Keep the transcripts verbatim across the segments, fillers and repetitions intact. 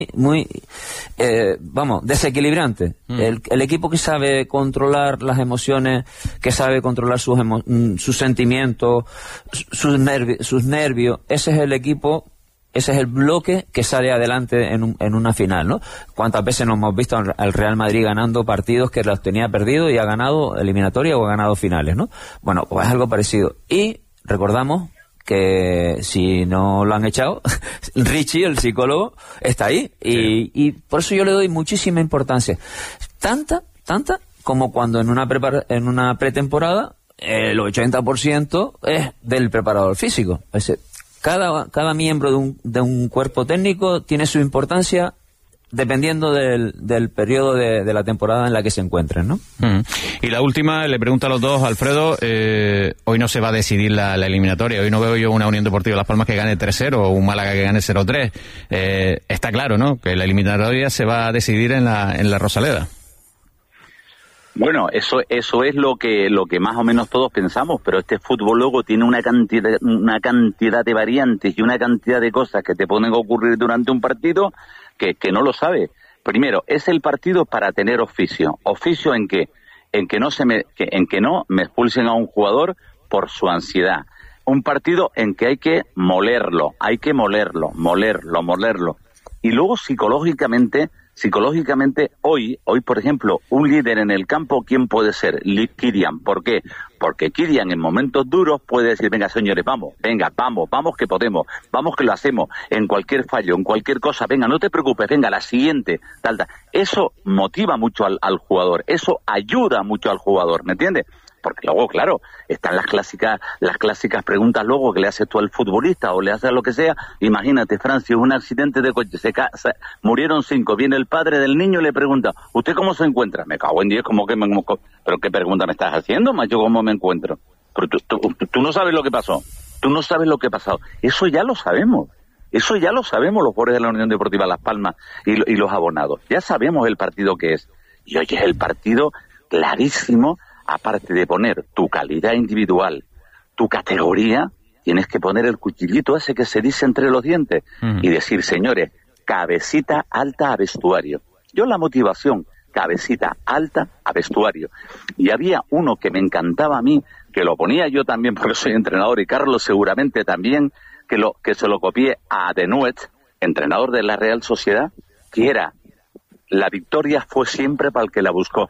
muy eh, vamos, desequilibrante. Mm. El, el equipo que sabe controlar las emociones, que sabe controlar sus, emo sus sentimientos, sus, nervi sus nervios, ese es el equipo, ese es el bloque que sale adelante en, un, en una final, ¿no? ¿Cuántas veces nos hemos visto al Real Madrid ganando partidos que los tenía perdidos y ha ganado eliminatoria o ha ganado finales, ¿no? Bueno, pues es algo parecido. Y recordamos que si no lo han echado, Richie, el psicólogo, está ahí. Y, sí. y por eso yo le doy muchísima importancia. Tanta, tanta, como cuando en una, prepara en una pretemporada el ochenta por ciento es del preparador físico. Es decir, cada, cada miembro de un, de un cuerpo técnico tiene su importancia dependiendo del, del periodo de, de la temporada en la que se encuentren, ¿no? Mm. Y la última, le pregunto a los dos, Alfredo, eh, hoy no se va a decidir la, la eliminatoria, hoy no veo yo una Unión Deportiva Las Palmas que gane tres cero o un Málaga que gane cero tres. Eh, está claro, ¿no?, que la eliminatoria se va a decidir en la, en la Rosaleda. Bueno, eso eso es lo que lo que más o menos todos pensamos, pero este fútbol luego tiene una cantidad una cantidad de variantes y una cantidad de cosas que te pueden ocurrir durante un partido que, que no lo sabes. Primero, es el partido para tener oficio. ¿Oficio en qué? En que no se me que, en que no me expulsen a un jugador por su ansiedad. Un partido en que hay que molerlo, hay que molerlo, molerlo, molerlo. Y luego psicológicamente Psicológicamente, hoy, hoy por ejemplo, un líder en el campo, ¿quién puede ser? Kylian. ¿Por qué? Porque Kylian en momentos duros puede decir, venga señores, vamos, venga, vamos, vamos que podemos, vamos que lo hacemos, en cualquier fallo, en cualquier cosa, venga, no te preocupes, venga, la siguiente, tal, tal. Eso motiva mucho al, al jugador, eso ayuda mucho al jugador, ¿me entiendes? Porque luego, claro, están las clásicas las clásicas preguntas luego que le haces tú al futbolista o le haces a lo que sea. Imagínate, Francis, un accidente de coche, se, se murieron cinco, viene el padre del niño y le pregunta, ¿usted cómo se encuentra? Me cago en diez, como que me... ¿Pero qué pregunta me estás haciendo, macho? ¿Cómo me encuentro? Pero tú, tú, tú no sabes lo que pasó, tú no sabes lo que ha pasado. Eso ya lo sabemos, eso ya lo sabemos los jugadores de la Unión Deportiva Las Palmas y, y los abonados. Ya sabemos el partido que es. Y hoy es el partido clarísimo. Aparte de poner tu calidad individual, tu categoría, tienes que poner el cuchillito ese que se dice entre los dientes uh-huh. y decir, señores, cabecita alta a vestuario. Yo la motivación, cabecita alta a vestuario. Y había uno que me encantaba a mí, que lo ponía yo también porque soy entrenador y Carlos seguramente también, que lo que se lo copié a Denuet, entrenador de la Real Sociedad, que era, la victoria fue siempre para el que la buscó.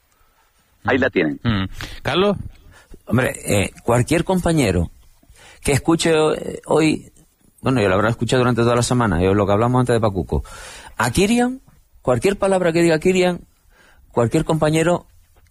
Ahí la tienen. Mm. ¿Carlos? Hombre, eh, cualquier compañero que escuche eh, hoy, bueno, yo lo habrá escuchado durante toda la semana, yo lo que hablamos antes de Pacuco, a Kylian, cualquier palabra que diga Kylian, cualquier compañero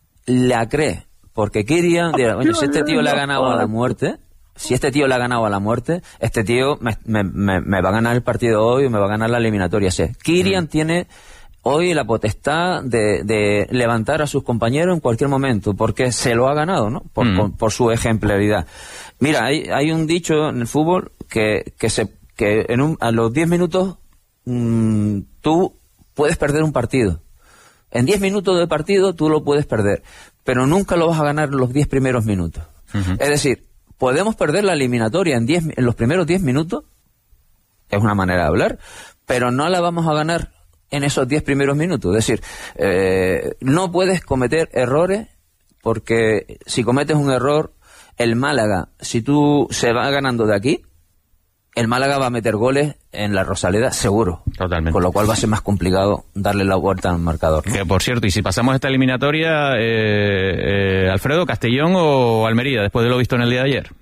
la cree, porque Kylian dirá, oye, si este tío le ha ganado a la muerte, si este tío le ha ganado a la muerte, este tío me, me, me, me va a ganar el partido hoy o me va a ganar la eliminatoria. Sí. Kylian mm. tiene hoy la potestad de, de levantar a sus compañeros en cualquier momento, porque se lo ha ganado, ¿no? Por, mm. por, por su ejemplaridad. Mira, hay, hay un dicho en el fútbol que, que, se, que en un, a los diez minutos mmm, tú puedes perder un partido. En diez minutos de partido tú lo puedes perder, pero nunca lo vas a ganar en los diez primeros minutos. Uh-huh. Es decir, podemos perder la eliminatoria en, diez, en los primeros diez minutos, es una manera de hablar, pero no la vamos a ganar en esos diez primeros minutos. Es decir, eh, no puedes cometer errores, porque si cometes un error, el Málaga, si tú se va ganando de aquí, el Málaga va a meter goles en la Rosaleda, seguro. Totalmente. Con lo cual va a ser más complicado darle la vuelta al marcador, ¿no? Que por cierto, y si pasamos esta eliminatoria, eh, eh, Alfredo, ¿Castellón o Almería, después de lo visto en el día de ayer?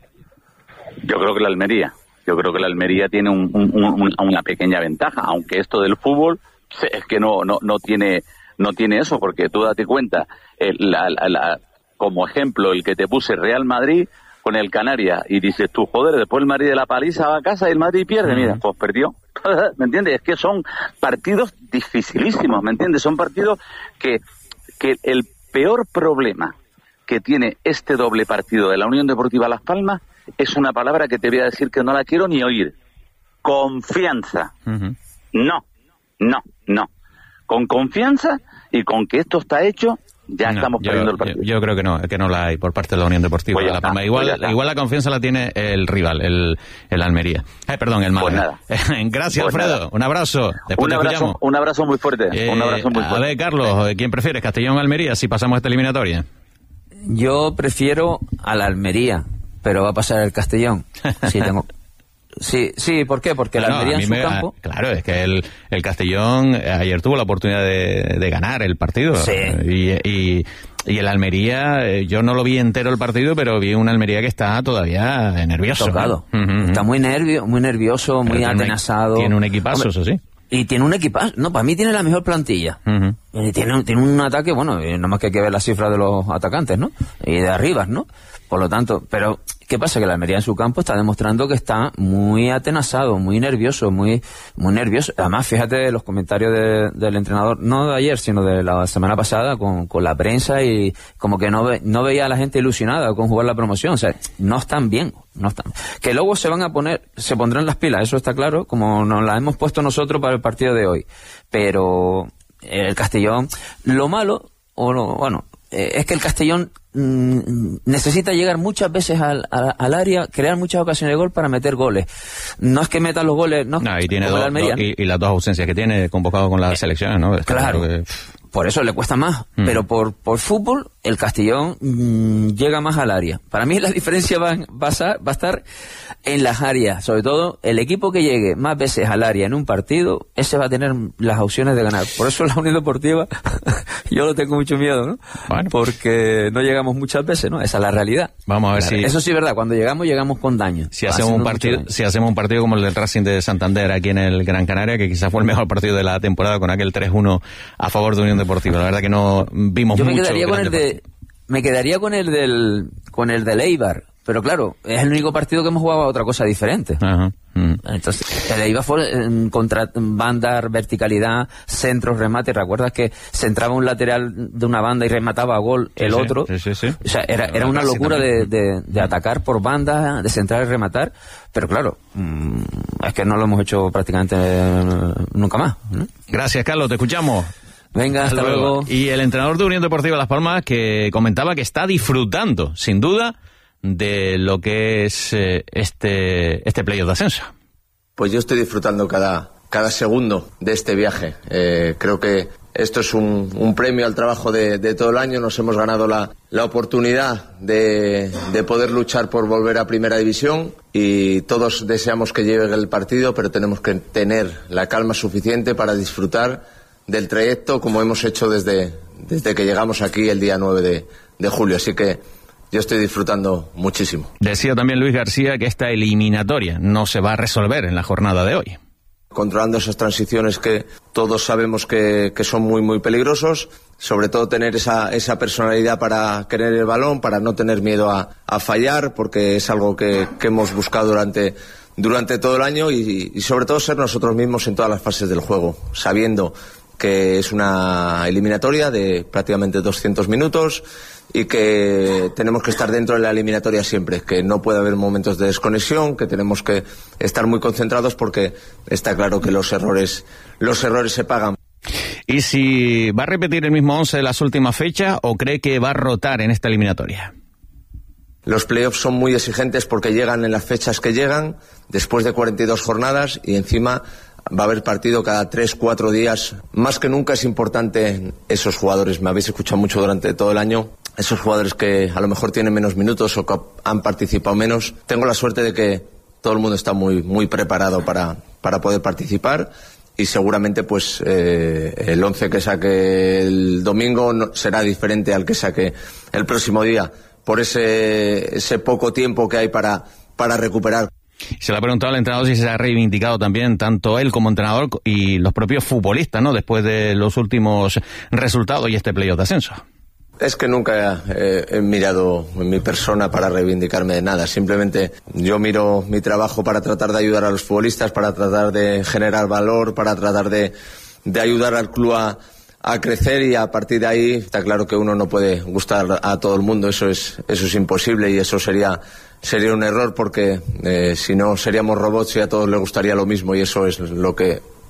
Yo creo que la Almería. Yo creo que la Almería tiene un, un, un, una pequeña ventaja, aunque esto del fútbol es que no no no tiene no tiene eso, porque tú date cuenta, el, la, la, la, como ejemplo el que te puse, Real Madrid con el Canarias, y dices tú, joder, después el Madrid de la paliza va a casa y el Madrid pierde, uh-huh. mira, pues perdió, ¿me entiendes? Es que son partidos dificilísimos, ¿me entiendes? Son partidos que, que el peor problema que tiene este doble partido de la Unión Deportiva Las Palmas es una palabra que te voy a decir que no la quiero ni oír: confianza. Uh-huh. No, no, no. Con confianza y con que esto está hecho, Ya no, estamos yo, perdiendo el partido. Yo, yo creo que no, que no la hay por parte de la Unión Deportiva pues de La Palma. Está, igual, pues igual la confianza la tiene el rival, el, el Almería. Eh, perdón, el Málaga. Pues Gracias, pues Alfredo. Nada. Un abrazo. Después un te abrazo, escuchamos. un abrazo muy fuerte. Eh, un abrazo muy fuerte. A ver, Carlos, ¿quién prefieres, Castellón o Almería, si pasamos esta eliminatoria? Yo prefiero a la Almería, pero va a pasar el Castellón. Sí, tengo... Sí, sí, ¿por qué? Porque no, la Almería no, en su me, campo... Claro, es que el, el Castellón ayer tuvo la oportunidad de, de ganar el partido. Sí. Y, y, y el Almería, yo no lo vi entero el partido, pero vi una Almería que está todavía nervioso. Tocado. ¿No? Uh-huh. Está muy nervio, muy nervioso, muy Pero atenazado. Tiene un equipazo, Hombre, eso sí. Y tiene un equipazo. No, para mí tiene la mejor plantilla. Uh-huh. Y tiene, tiene un ataque, bueno, nada más que hay que ver las cifras de los atacantes, ¿no? Y de arriba, ¿no? Por lo tanto, pero ¿qué pasa? Que la Almería en su campo está demostrando que está muy atenazado, muy nervioso, muy muy nervioso. Además, fíjate los comentarios de, del entrenador, no de ayer, sino de la semana pasada, con, con la prensa, y como que no, ve, no veía a la gente ilusionada con jugar la promoción. O sea, no están bien, no están. Que luego se van a poner, se pondrán las pilas, eso está claro, como nos las hemos puesto nosotros para el partido de hoy. Pero el Castellón, lo malo, o no, bueno, eh, es que el Castellón mm, necesita llegar muchas veces al, al, al área, crear muchas ocasiones de gol para meter goles. No es que meta los goles, no. No, y tiene como dos, la Almería. dos- y, y las dos ausencias que tiene convocado con las selecciones, ¿no? Está Claro. que- Por eso le cuesta más. Mm. Pero por, por fútbol, el Castellón mm, llega más al área. Para mí la diferencia va, va, a, ser- va a estar en las áreas. Sobre todo, el equipo que llegue más veces al área en un partido, ese va a tener las opciones de ganar. Por eso la Unión Deportiva, yo lo tengo mucho miedo, ¿no? Bueno. Porque no llegamos muchas veces, ¿no? Esa es la realidad. Vamos a ver La- si- Eso sí es verdad, cuando llegamos, llegamos con daño. Si hacemos, un Haciendo mucho partido, daño. si hacemos un partido como el del Racing de Santander aquí en el Gran Canaria, que quizás fue el mejor partido de la temporada con aquel tres uno a favor de Unión Deportiva. La verdad que no vimos Yo me mucho. quedaría con el grande de me quedaría con el del con el del Eibar, pero claro, es el único partido que hemos jugado a otra cosa diferente. partido. Ajá. Mm. Entonces, el Eibar fue en contra bandas, verticalidad, centros, remate. ¿Recuerdas que se entraba un lateral de una banda y remataba a gol Sí, el sí, otro? sí, sí, sí. O sea, era, era El una Racing locura de, también. de, de atacar por banda, de centrar y rematar. Pero claro, mm, es que no lo hemos hecho prácticamente eh, nunca más, ¿no? Gracias, Carlos. Te escuchamos. Venga, hasta luego. Y el entrenador de Unión Deportiva Las Palmas, que comentaba que está disfrutando, sin duda, de lo que es eh, este este playoff de ascenso. Pues yo estoy disfrutando cada, cada segundo de este viaje. Eh, creo que esto es un, un premio al trabajo de, de todo el año. Nos hemos ganado la, la oportunidad de, de poder luchar por volver a Primera División y todos deseamos que llegue el partido, pero tenemos que tener la calma suficiente para disfrutar del trayecto como hemos hecho desde, desde que llegamos aquí el día nueve de, de julio. Así que yo estoy disfrutando muchísimo. Decía también Luis García que esta eliminatoria no se va a resolver en la jornada de hoy. Controlando esas transiciones que todos sabemos que, que son muy muy peligrosos, sobre todo tener esa, esa personalidad para querer el balón, para no tener miedo a, a fallar, porque es algo que, que hemos buscado durante, durante todo el año y, y sobre todo ser nosotros mismos en todas las fases del juego, sabiendo que es una eliminatoria de prácticamente doscientos minutos y que tenemos que estar dentro de la eliminatoria siempre, que no puede haber momentos de desconexión, que tenemos que estar muy concentrados porque está claro que los errores, los errores se pagan. ¿Y si va a repetir el mismo once de las últimas fechas o cree que va a rotar en esta eliminatoria? Los playoffs son muy exigentes porque llegan en las fechas que llegan, después de cuarenta y dos jornadas y encima va a haber partido cada tres, cuatro días. Más que nunca es importante esos jugadores, me habéis escuchado mucho durante todo el año, esos jugadores que a lo mejor tienen menos minutos o que han participado menos. Tengo la suerte de que todo el mundo está muy, muy preparado para, para poder participar y seguramente pues eh, el once que saque el domingo no, será diferente al que saque el próximo día, por ese, ese poco tiempo que hay para, para recuperar. Se le ha preguntado al entrenador si se ha reivindicado también tanto él como entrenador y los propios futbolistas, ¿no? Después de los últimos resultados y este playoff de ascenso. Es que nunca he, he mirado en mi persona para reivindicarme de nada. Simplemente yo miro mi trabajo para tratar de ayudar a los futbolistas, para tratar de generar valor, para tratar de, de ayudar al club a, a crecer y a partir de ahí está claro que uno no puede gustar a todo el mundo. Eso es, eso es imposible y eso sería... sería un error porque eh, si no seríamos robots y a todos les gustaría lo mismo y eso es lo que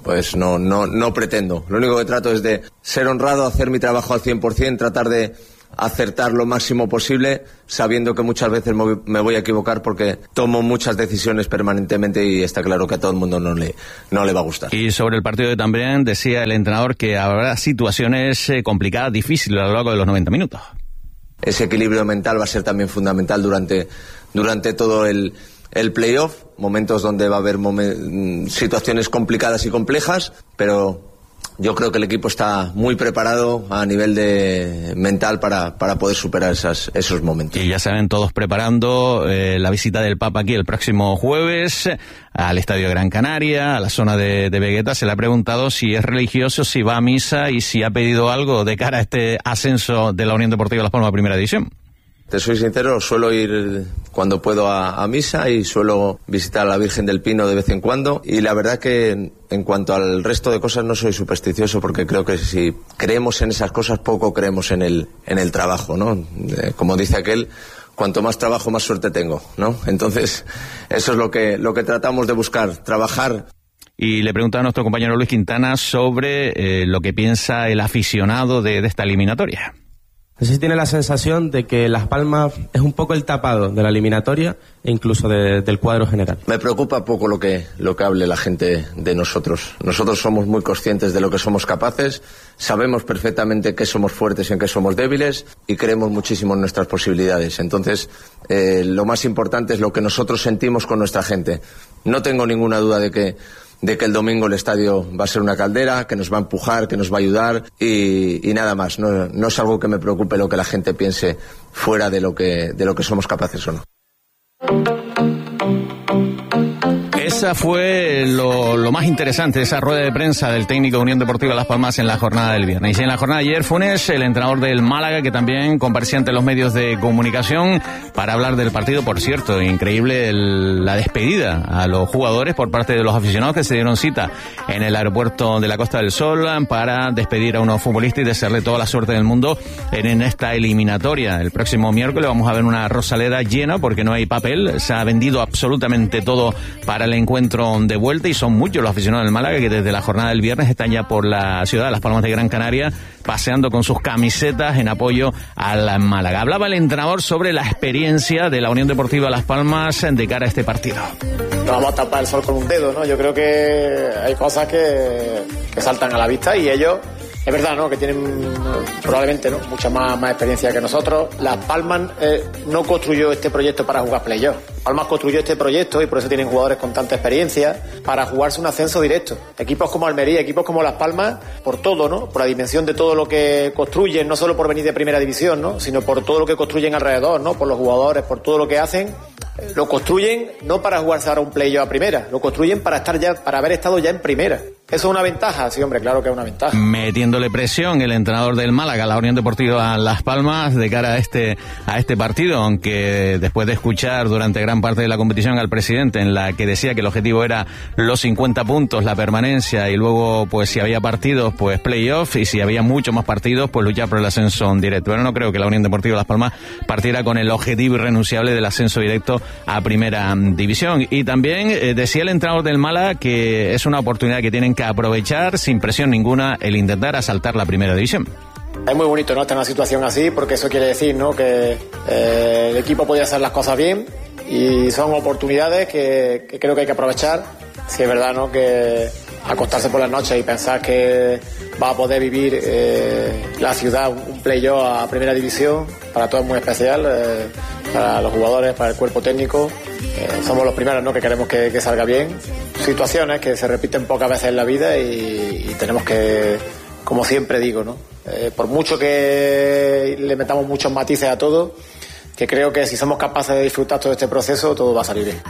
pues no, no, no pretendo. Lo único que trato es de ser honrado, hacer mi trabajo al cien por ciento, tratar de acertar lo máximo posible, sabiendo que muchas veces me voy a equivocar porque tomo muchas decisiones permanentemente y está claro que a todo el mundo no le, no le va a gustar. Y sobre el partido de también decía el entrenador que habrá situaciones complicadas, difíciles a lo largo de los noventa minutos. Ese equilibrio mental va a ser también fundamental durante, durante todo el, el playoff, momentos donde va a haber momen- situaciones complicadas y complejas, pero yo creo que el equipo está muy preparado a nivel de mental para, para poder superar esas, esos momentos. Y ya saben, todos preparando eh, la visita del Papa aquí el próximo jueves al Estadio Gran Canaria, a la zona de, de Vegueta. Se le ha preguntado si es religioso, si va a misa y si ha pedido algo de cara a este ascenso de la Unión Deportiva Las Palmas a Primera División. Te soy sincero, suelo ir cuando puedo a, a misa y suelo visitar a la Virgen del Pino de vez en cuando, y la verdad que en, en cuanto al resto de cosas no soy supersticioso, porque creo que si creemos en esas cosas poco creemos en el, en el trabajo, ¿no? Eh, como dice aquel, cuanto más trabajo más suerte tengo, ¿no? Entonces eso es lo que, lo que tratamos de buscar, trabajar. Y le preguntaba a nuestro compañero Luis Quintana sobre eh, lo que piensa el aficionado de, de esta eliminatoria. No sé si tiene la sensación de que Las Palmas es un poco el tapado de la eliminatoria e incluso de, del cuadro general. Me preocupa poco lo que, lo que hable la gente de nosotros. Nosotros somos muy conscientes de lo que somos capaces, sabemos perfectamente que somos fuertes y en qué somos débiles y creemos muchísimo en nuestras posibilidades. Entonces, eh, lo más importante es lo que nosotros sentimos con nuestra gente. No tengo ninguna duda de que de que el domingo el estadio va a ser una caldera, que nos va a empujar, que nos va a ayudar y, y nada más. No, no es algo que me preocupe lo que la gente piense fuera de lo que, de lo que somos capaces o no. Esa fue lo, lo más interesante, esa rueda de prensa del técnico de Unión Deportiva Las Palmas en la jornada del viernes. Y en la jornada de ayer, Funes, el entrenador del Málaga, que también comparecía ante los medios de comunicación para hablar del partido. Por cierto, increíble el, la despedida a los jugadores por parte de los aficionados que se dieron cita en el aeropuerto de la Costa del Sol para despedir a unos futbolistas y desearle toda la suerte del mundo en, en esta eliminatoria. El próximo miércoles vamos a ver una Rosaleda llena porque no hay papel, se ha vendido absolutamente todo para el encuentro de vuelta y son muchos los aficionados del Málaga que desde la jornada del viernes están ya por la ciudad de Las Palmas de Gran Canaria paseando con sus camisetas en apoyo al Málaga. Hablaba el entrenador sobre la experiencia de la Unión Deportiva Las Palmas de cara a este partido. No vamos a tapar el sol con un dedo, ¿no? Yo creo que hay cosas que, que saltan a la vista y ellos, es verdad, ¿no? Que tienen probablemente, ¿no? mucha más, más experiencia que nosotros. Las Palmas eh, no construyó este proyecto para jugar playoff. Palmas construyó este proyecto y por eso tienen jugadores con tanta experiencia para jugarse un ascenso directo. Equipos como Almería, equipos como Las Palmas, por todo, ¿no? Por la dimensión de todo lo que construyen, no solo por venir de primera división, ¿no? Sino por todo lo que construyen alrededor, ¿no? Por los jugadores, por todo lo que hacen. Lo construyen no para jugarse ahora un playoff a primera, lo construyen para estar ya, para haber estado ya en primera. ¿Eso es una ventaja? Sí, hombre, claro que es una ventaja. Metiéndole presión el entrenador del Málaga, la Unión Deportiva Las Palmas, de cara a este a este partido, aunque después de escuchar durante gran parte de la competición al presidente, en la que decía que el objetivo era los cincuenta puntos, la permanencia, y luego, pues si había partidos, pues playoff, y si había muchos más partidos, pues luchar por el ascenso en directo. Pero no creo que la Unión Deportiva Las Palmas partiera con el objetivo irrenunciable del ascenso directo a Primera División. Y también eh, decía el entrenador del Málaga que es una oportunidad que tienen que aprovechar sin presión ninguna el intentar asaltar la Primera División. Es muy bonito, ¿no? Estar en una situación así, porque eso quiere decir, ¿no? Que eh, el equipo podía hacer las cosas bien y son oportunidades que, que creo que hay que aprovechar. Si es verdad, ¿no? Que acostarse por las noches y pensar que va a poder vivir eh, la ciudad un playoff a Primera División, para todo es muy especial, eh, para los jugadores, para el cuerpo técnico. Eh, somos los primeros, ¿no? Que queremos que, que salga bien. Situaciones que se repiten pocas veces en la vida y, y tenemos que, como siempre digo, ¿no? Eh, por mucho que le metamos muchos matices a todo, que creo que si somos capaces de disfrutar todo este proceso, todo va a salir bien.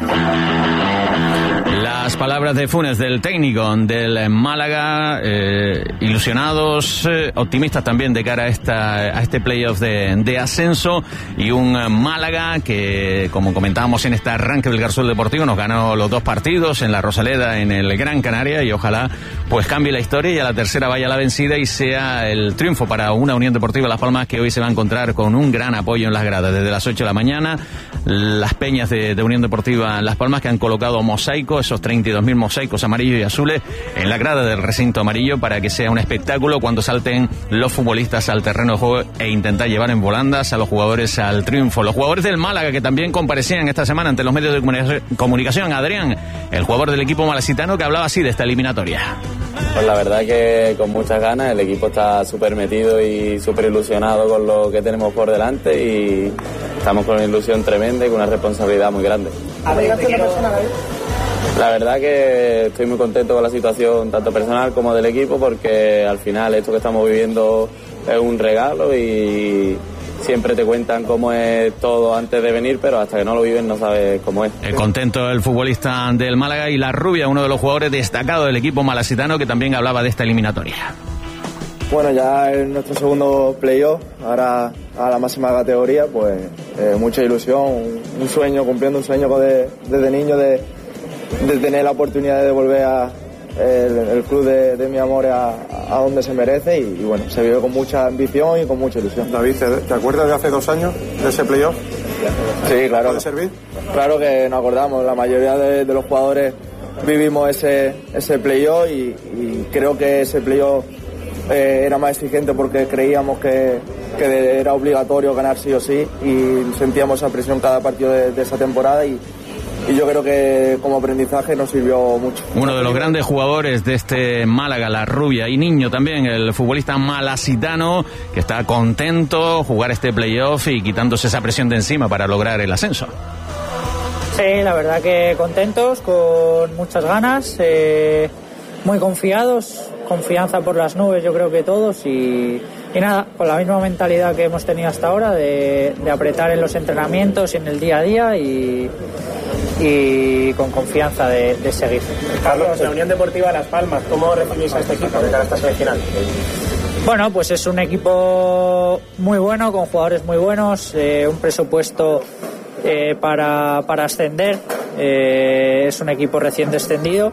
Las palabras de Funes, del técnico del Málaga, eh, ilusionados, eh, optimistas también de cara a, esta, a este playoff de, de ascenso, y un Málaga que, como comentábamos en este arranque del Garzón Deportivo, nos ganó los dos partidos en la Rosaleda, en el Gran Canaria, y ojalá pues cambie la historia y a la tercera vaya la vencida y sea el triunfo para una Unión Deportiva Las Palmas que hoy se va a encontrar con un gran apoyo en las gradas desde las ocho de la mañana. Las peñas de, de Unión Deportiva Las Palmas que han colocado mosaico, esos treinta veintidós mil mosaicos amarillos y azules en la grada del recinto amarillo para que sea un espectáculo cuando salten los futbolistas al terreno de juego e intentar llevar en volandas a los jugadores al triunfo. Los jugadores del Málaga que también comparecían esta semana ante los medios de comunicación. Adrián, el jugador del equipo malacitano, que hablaba así de esta eliminatoria. Pues la verdad que con muchas ganas, el equipo está súper metido y súper ilusionado con lo que tenemos por delante y estamos con una ilusión tremenda y con una responsabilidad muy grande. La verdad que estoy muy contento con la situación tanto personal como del equipo, porque al final esto que estamos viviendo es un regalo y siempre te cuentan cómo es todo antes de venir, pero hasta que no lo viven no sabes cómo es. El contento el futbolista del Málaga y La Rubia, uno de los jugadores destacados del equipo malacitano, que también hablaba de esta eliminatoria. Bueno, ya en nuestro segundo playoff, ahora a la máxima categoría, pues eh, mucha ilusión, un, un sueño, cumpliendo un sueño de, desde niño de, de tener la oportunidad de devolver a el, el club de, de mi amor a, a donde se merece y, y bueno, se vive con mucha ambición y con mucha ilusión. David, ¿te acuerdas de hace dos años, de ese playoff? Sí, claro. ¿Puede servir? Claro que nos acordamos, la mayoría de, de los jugadores vivimos ese, ese playoff y, y creo que ese playoff eh, era más exigente porque creíamos que, que era obligatorio ganar sí o sí y sentíamos esa presión cada partido de, de esa temporada y Y yo creo que como aprendizaje nos sirvió mucho. Uno de los grandes jugadores de este Málaga, La Rubia, y Niño también, el futbolista malacitano, que está contento jugar este playoff y quitándose esa presión de encima para lograr el ascenso. Sí, la verdad que contentos, con muchas ganas, eh, muy confiados, confianza por las nubes yo creo que todos y... Y nada, con la misma mentalidad que hemos tenido hasta ahora de, de apretar en los entrenamientos y en el día a día y, y con confianza de, de seguir. Carlos, la Unión Deportiva Las Palmas, ¿cómo recibís a este equipo de cara a esta semifinal? Bueno, pues es un equipo muy bueno, con jugadores muy buenos, eh, un presupuesto eh, para, para ascender, eh, es un equipo recién descendido.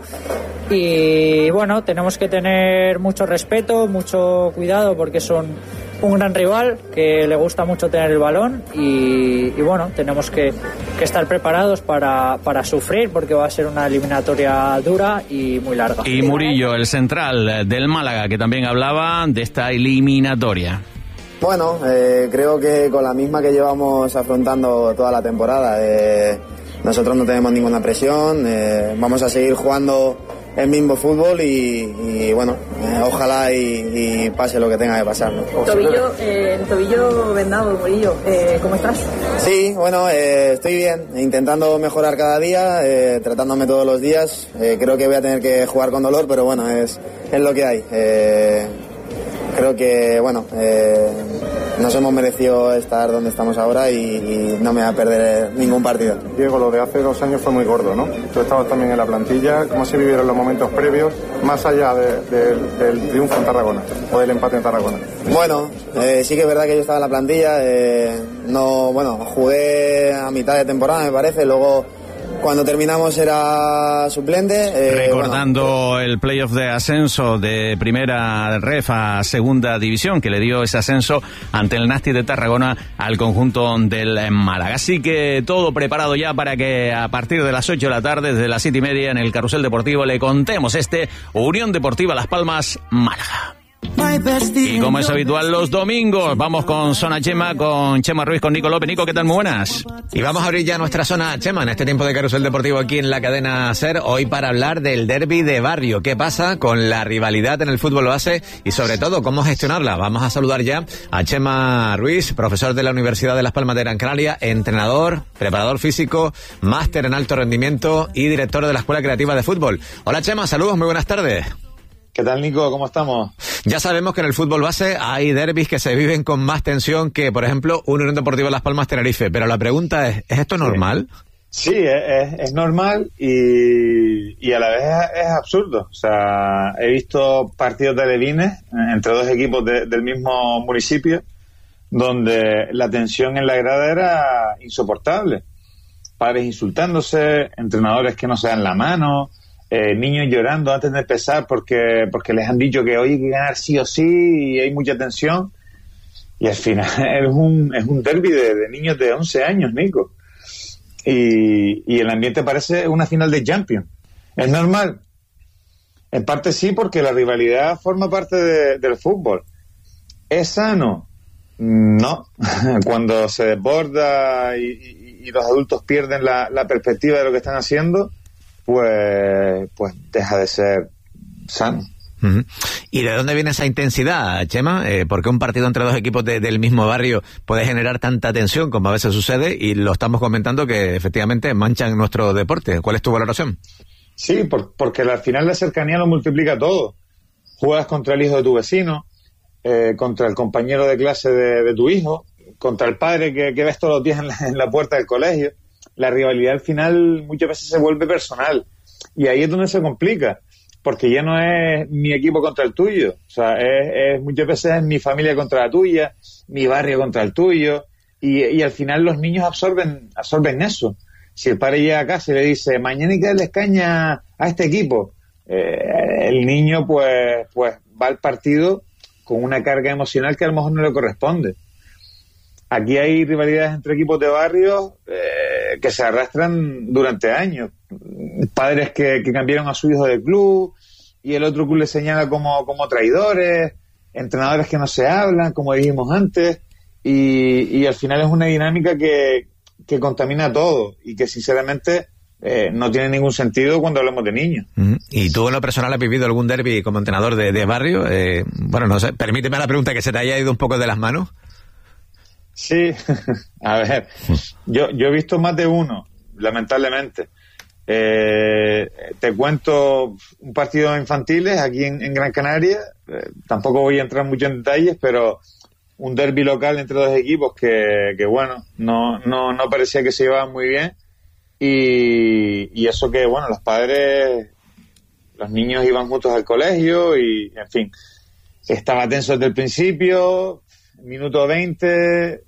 Y bueno, tenemos que tener mucho respeto, mucho cuidado porque son un gran rival que le gusta mucho tener el balón y, y bueno, tenemos que, que estar preparados para, para sufrir porque va a ser una eliminatoria dura y muy larga. Y Murillo, el central del Málaga, que también hablaba de esta eliminatoria. Bueno, eh, creo que con la misma que llevamos afrontando toda la temporada, eh, nosotros no tenemos ninguna presión, eh, vamos a seguir jugando el mismo fútbol y, y bueno, eh, ojalá y, y pase lo que tenga que pasar, ¿no? Tobillo, eh, tobillo vendado, Murillo, eh, ¿cómo estás? Sí, bueno, eh, estoy bien, intentando mejorar cada día, eh, tratándome todos los días, eh, creo que voy a tener que jugar con dolor, pero bueno, es, es lo que hay. Eh, creo que, bueno, eh, nos hemos merecido estar donde estamos ahora y, y no me voy a perder ningún partido. Diego, lo de hace dos años fue muy gordo, ¿no? Tú estabas también en la plantilla. ¿Cómo se vivieron los momentos previos, más allá de, de, del triunfo en Tarragona o del empate en Tarragona? Bueno, eh, sí que es verdad que yo estaba en la plantilla. Eh, no, bueno, jugué a mitad de temporada, me parece. Luego, cuando terminamos era suplente. Eh, Recordando bueno, el playoff de ascenso de primera ref a segunda división, que le dio ese ascenso ante el Nasti de Tarragona al conjunto del Málaga. Así que todo preparado ya para que a partir de las ocho de la tarde, desde las siete y media en el Carrusel Deportivo, le contemos este Unión Deportiva Las Palmas Málaga. Y como es habitual los domingos, vamos con Zona Chema, con Chema Ruiz, con Nico López. Nico, ¿qué tal? Muy buenas. Y vamos a abrir ya nuestra Zona Chema en este tiempo de Carrusel Deportivo aquí en la cadena SER, hoy para hablar del derbi de barrio. ¿Qué pasa con la rivalidad en el fútbol base y sobre todo cómo gestionarla? Vamos a saludar ya a Chema Ruiz, profesor de la Universidad de Las Palmas de Gran Canaria, entrenador, preparador físico, máster en alto rendimiento y director de la Escuela Creativa de Fútbol. Hola Chema, saludos, muy buenas tardes. ¿Qué tal, Nico? ¿Cómo estamos? Ya sabemos que en el fútbol base hay derbis que se viven con más tensión que, por ejemplo, un Unión Deportiva Las Palmas Tenerife. Pero la pregunta es, ¿es esto normal? Sí, sí es, es normal y, y a la vez es, es absurdo. O sea, he visto partidos de alevines entre dos equipos de, del mismo municipio donde la tensión en la grada era insoportable. Padres insultándose, entrenadores que no se dan la mano... Eh, niños llorando antes de empezar porque porque les han dicho que hoy hay que ganar sí o sí y hay mucha tensión y al final es un es un derbi de, de niños de once años, Nico, y, y el ambiente parece una final de Champions ¿Es normal? En parte sí, porque la rivalidad forma parte de, del fútbol. ¿Es sano? No. Cuando se desborda y, y, y los adultos pierden la, la perspectiva de lo que están haciendo, pues, pues deja de ser sano. Uh-huh. ¿Y de dónde viene esa intensidad, Chema? Eh, ¿Por qué un partido entre dos equipos de, del mismo barrio puede generar tanta tensión como a veces sucede? Y lo estamos comentando que efectivamente manchan nuestro deporte. ¿Cuál es tu valoración? Sí, por, porque al final la cercanía lo multiplica todo. Juegas contra el hijo de tu vecino, eh, contra el compañero de clase de, de tu hijo, contra el padre que, que ves todos los días en la, en la puerta del colegio. La rivalidad al final muchas veces se vuelve personal. Y ahí es donde se complica. Porque ya no es mi equipo contra el tuyo, o sea, es, es muchas veces es mi familia contra la tuya, mi barrio contra el tuyo, y, y al final los niños absorben absorben eso. Si el padre llega a casa y le dice, mañana hay que darles caña a este equipo, eh, el niño pues, pues va al partido con una carga emocional que a lo mejor no le corresponde. Aquí hay rivalidades entre equipos de barrio eh, que se arrastran durante años. Padres que, que cambiaron a su hijo de club y el otro club le señala como, como traidores, entrenadores que no se hablan, como dijimos antes, y, y al final es una dinámica que, que contamina todo y que sinceramente eh, no tiene ningún sentido cuando hablamos de niños. Uh-huh. ¿Y tú en lo personal has vivido algún derbi como entrenador de, de barrio? Eh, bueno, no sé, permíteme la pregunta, que se te haya ido un poco de las manos. Sí, a ver, yo, yo he visto más de uno, lamentablemente. Eh, te cuento un partido de infantiles aquí en, en Gran Canaria, eh, tampoco voy a entrar mucho en detalles, pero un derbi local entre dos equipos que, que bueno, no, no, no parecía que se llevaban muy bien, y, y eso que, bueno, los padres, los niños iban juntos al colegio y, en fin, estaba tenso desde el principio. Minuto veinte,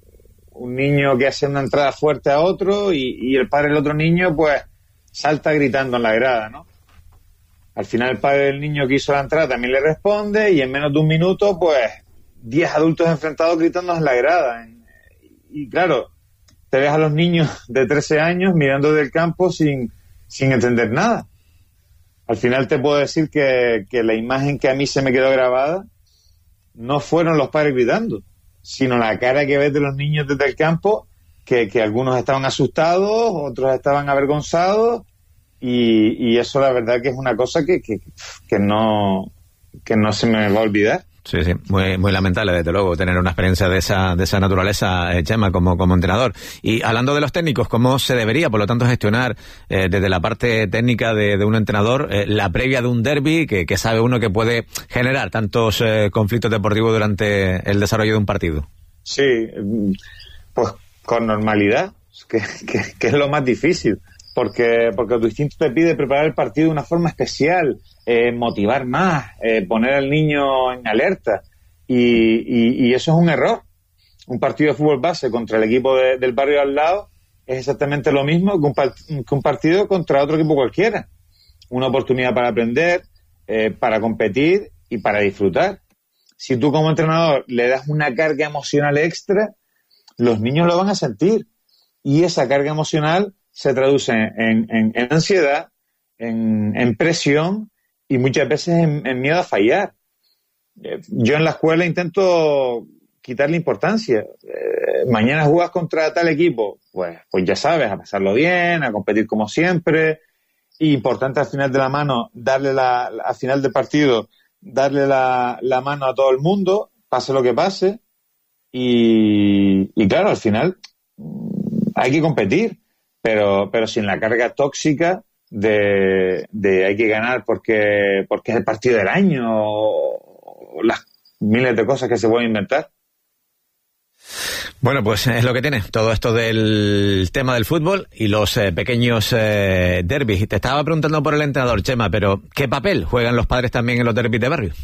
un niño que hace una entrada fuerte a otro y, y el padre del otro niño pues salta gritando en la grada, ¿no? Al final el padre del niño que hizo la entrada también le responde y en menos de un minuto pues diez adultos enfrentados gritando en la grada. Y claro, te ves a los niños de trece años mirando del campo sin, sin entender nada. Al final te puedo decir que, que la imagen que a mí se me quedó grabada no fueron los padres gritando, sino la cara que ves de los niños desde el campo, que, que algunos estaban asustados, otros estaban avergonzados, y, y eso la verdad que es una cosa que, que, que no que no se me va a olvidar. Sí, sí, muy, muy lamentable, desde luego, tener una experiencia de esa, de esa naturaleza, eh, Chema, como, como entrenador. Y hablando de los técnicos, ¿cómo se debería, por lo tanto, gestionar eh, desde la parte técnica de, de un entrenador eh, la previa de un derbi, que, que sabe uno que puede generar tantos eh, conflictos deportivos durante el desarrollo de un partido? Sí, pues con normalidad, que, que, que es lo más difícil, porque, porque tu instinto te pide preparar el partido de una forma especial, eh, motivar más, eh, poner al niño en alerta, y, y, y eso es un error. Un partido de fútbol base contra el equipo de, del barrio al lado es exactamente lo mismo que un, part, que un partido contra otro equipo cualquiera. Una oportunidad para aprender, eh, para competir y para disfrutar. Si tú como entrenador le das una carga emocional extra, los niños lo van a sentir, y esa carga emocional se traduce en, en, en ansiedad, en, en presión y muchas veces en, en miedo a fallar. Eh, yo en la escuela intento quitarle importancia. Eh, mañana juegas contra tal equipo, pues, pues ya sabes, a pasarlo bien, a competir como siempre. Y importante al final de la mano, darle la, la al final del partido, darle la, la mano a todo el mundo, pase lo que pase. Y, y claro, al final hay que competir, pero, pero sin la carga tóxica de, de hay que ganar porque, porque es el partido del año, o, o las miles de cosas que se pueden inventar. Bueno, pues es lo que tiene todo esto del tema del fútbol y los eh, pequeños eh, derbis. Te estaba preguntando por el entrenador, Chema, pero ¿qué papel juegan los padres también en los derbis de barrio?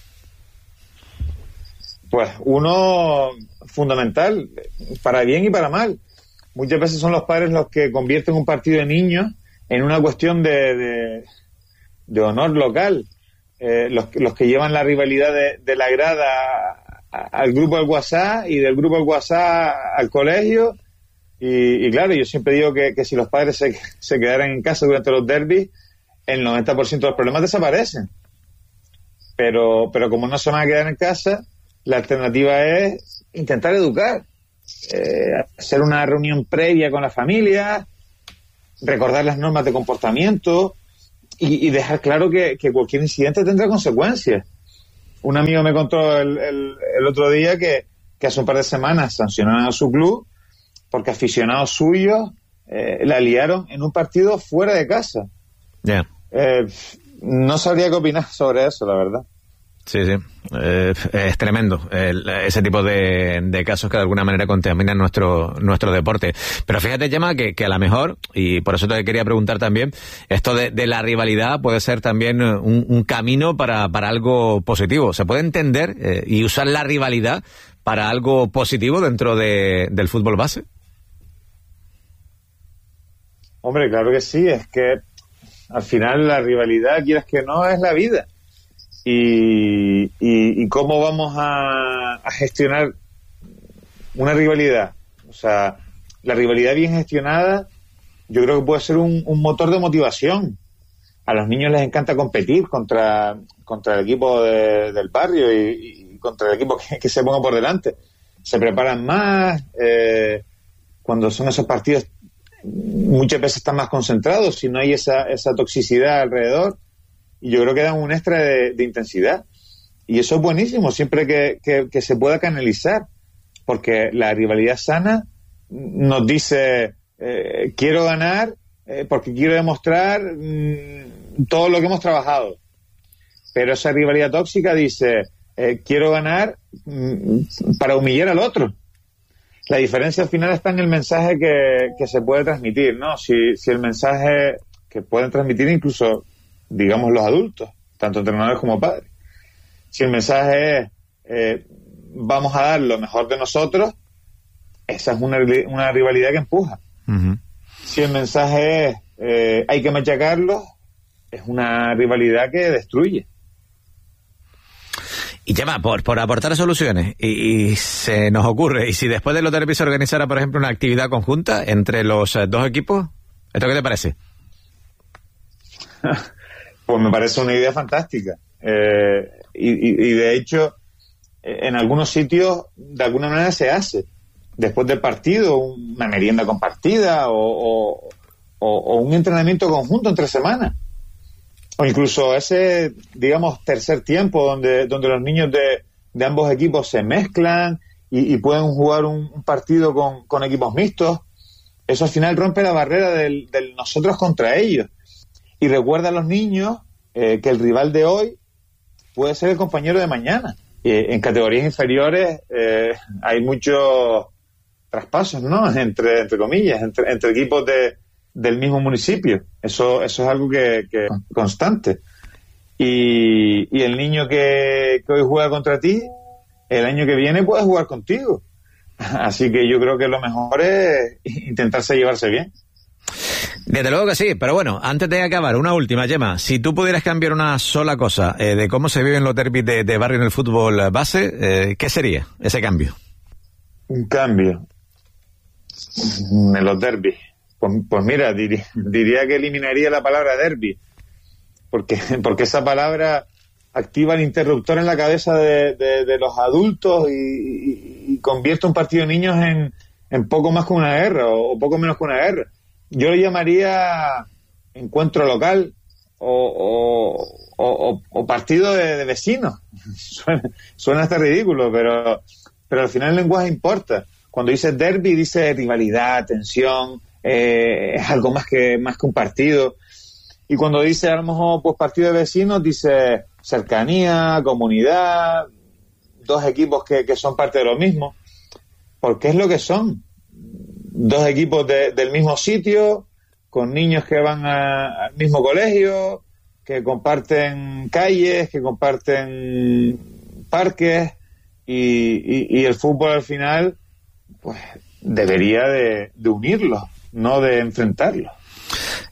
Pues uno fundamental, para bien y para mal. Muchas veces son los padres los que convierten un partido de niños en una cuestión de, de, de honor local. Eh, los, los que llevan la rivalidad de, de la grada a, a, al grupo del WhatsApp y del grupo del WhatsApp al colegio. Y, y claro, yo siempre digo que, que si los padres se, se quedaran en casa durante los derbis, el noventa por ciento de los problemas desaparecen. Pero, pero como no se van a quedar en casa, la alternativa es intentar educar, eh, hacer una reunión previa con la familia, recordar las normas de comportamiento y, y dejar claro que, que cualquier incidente tendrá consecuencias. Un amigo me contó el, el, el otro día que, que hace un par de semanas sancionaron a su club porque aficionados suyos eh, la liaron en un partido fuera de casa. Yeah. Eh, no sabría qué opinar sobre eso, la verdad. Sí, sí, eh, es tremendo el, ese tipo de, de casos que de alguna manera contaminan nuestro nuestro deporte. Pero fíjate, Gemma, que, que a lo mejor, y por eso te quería preguntar también, esto de, de la rivalidad puede ser también un, un camino para, para algo positivo. ¿Se puede entender eh, y usar la rivalidad para algo positivo dentro de, del fútbol base? Hombre, claro que sí, es que al final la rivalidad, quieras que no, es la vida. Y, y, y cómo vamos a, a gestionar una rivalidad. O sea, la rivalidad bien gestionada yo creo que puede ser un, un motor de motivación. A los niños les encanta competir contra, contra el equipo de, del barrio y, y contra el equipo que, que se ponga por delante. Se preparan más, eh, cuando son esos partidos muchas veces están más concentrados, si no hay esa, esa toxicidad alrededor. Y yo creo que dan un extra de, de intensidad. Y eso es buenísimo, siempre que, que, que se pueda canalizar. Porque la rivalidad sana nos dice, eh, quiero ganar eh, porque quiero demostrar mmm, todo lo que hemos trabajado. Pero esa rivalidad tóxica dice, eh, quiero ganar mmm, para humillar al otro. La diferencia al final está en el mensaje que, que se puede transmitir, ¿no? Si, si el mensaje que pueden transmitir incluso, digamos, los adultos, tanto entrenadores como padres. Si el mensaje es eh, vamos a dar lo mejor de nosotros, esa es una, una rivalidad que empuja. Uh-huh. Si el mensaje es eh, hay que machacarlos, es una rivalidad que destruye. Y Gemma, por, por aportar soluciones, y, y se nos ocurre, y si después del Derby se organizara, por ejemplo, una actividad conjunta entre los eh, dos equipos, ¿esto qué te parece? Pues me parece una idea fantástica. Eh, y, y, y de hecho, en algunos sitios, de alguna manera se hace. Después del partido, una merienda compartida o, o, o, o un entrenamiento conjunto entre semanas. O incluso ese, digamos, tercer tiempo donde, donde los niños de, de ambos equipos se mezclan y, y pueden jugar un, un partido con, con equipos mixtos. Eso al final rompe la barrera del, del nosotros contra ellos. Y recuerda a los niños eh, que el rival de hoy puede ser el compañero de mañana. Eh, en categorías inferiores eh, hay muchos traspasos, ¿no? Entre, entre comillas, entre, entre equipos de, del mismo municipio. Eso, eso es algo que, que constante. Y, y el niño que, que hoy juega contra ti, el año que viene puede jugar contigo. Así que yo creo que lo mejor es intentarse llevarse bien. Desde luego que sí, pero bueno, antes de acabar, una última, Gemma. Si tú pudieras cambiar una sola cosa eh, de cómo se viven los derbis de, de barrio en el fútbol base, eh, ¿qué sería ese cambio? Un cambio en los derbis. Pues, pues mira, diría, diría que eliminaría la palabra derbi, porque, porque esa palabra activa el interruptor en la cabeza de, de, de los adultos y, y, y convierte un partido de niños en, en poco más que una guerra o, o poco menos que una guerra. Yo le llamaría encuentro local o, o, o, o partido de, de vecinos. Suena, suena hasta ridículo, pero, pero al final el lenguaje importa. Cuando dice derbi, dice rivalidad, tensión, eh, es algo más que, más que un partido. Y cuando dice a lo mejor pues partido de vecinos, dice cercanía, comunidad, dos equipos que, que son parte de lo mismo. Porque es lo que son. Dos equipos de, del mismo sitio, con niños que van a, al mismo colegio, que comparten calles, que comparten parques, y, y, y el fútbol al final pues debería de, de unirlos, no de enfrentarlos.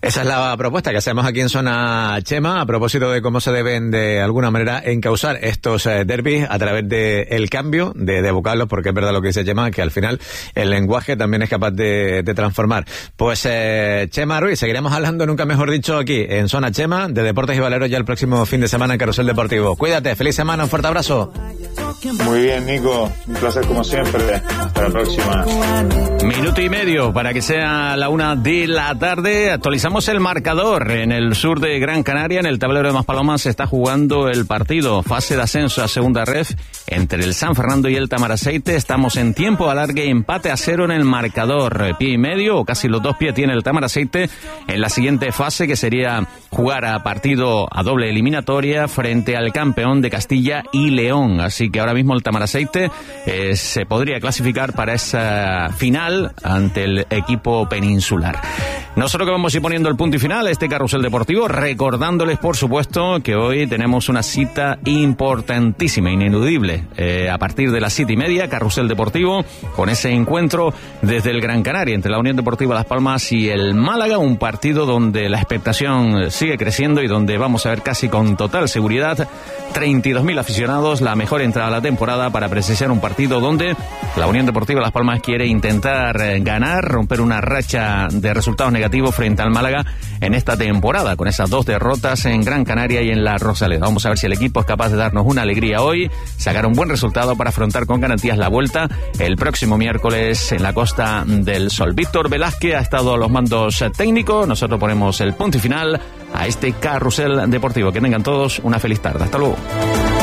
Esa es la propuesta que hacemos aquí en Zona Chema, a propósito de cómo se deben de alguna manera encauzar estos eh, derbis a través del de cambio de, de vocablos, porque es verdad lo que dice Chema, que al final el lenguaje también es capaz de, de transformar. Pues eh, Chema Ruiz, seguiremos hablando, nunca mejor dicho, aquí en Zona Chema, de deportes y valeros ya el próximo fin de semana en Carrusel Deportivo. Cuídate, feliz semana, un fuerte abrazo. Muy bien, Nico, un placer como siempre. Hasta la próxima. Minuto y medio para que sea la una de la tarde. Actualizamos el marcador en el sur de Gran Canaria. En el tablero de Maspalomas se está jugando el partido fase de ascenso a segunda ref entre el San Fernando y el Tamaraceite. Estamos en tiempo alargue, empate a cero en el marcador. Pie y medio, o casi los dos pies, tiene el Tamaraceite en la siguiente fase, que sería jugar a partido a doble eliminatoria frente al campeón de Castilla y León. Así que ahora mismo el Tamaraceite eh, se podría clasificar para esa final ante el equipo peninsular. Nosotros que vamos a ir poniendo el punto y final a este carrusel deportivo, recordándoles, por supuesto, que hoy tenemos una cita importantísima, ineludible, eh, a partir de las siete y media, carrusel deportivo, con ese encuentro desde el Gran Canaria, entre la Unión Deportiva Las Palmas y el Málaga, un partido donde la expectación sigue creciendo y donde vamos a ver casi con total seguridad treinta y dos mil aficionados, la mejor entrada de la temporada para presenciar un partido donde la Unión Deportiva Las Palmas quiere intentar ganar, romper una racha de resultados negativos frente al Málaga en esta temporada, con esas dos derrotas en Gran Canaria y en la Rosaleda. Vamos a ver si el equipo es capaz de darnos una alegría hoy, sacar un buen resultado para afrontar con garantías la vuelta el próximo miércoles en la Costa del Sol. Víctor Velázquez ha estado a los mandos técnicos, nosotros ponemos el punto y final a este carrusel deportivo. Que tengan todos una feliz tarde. Hasta luego.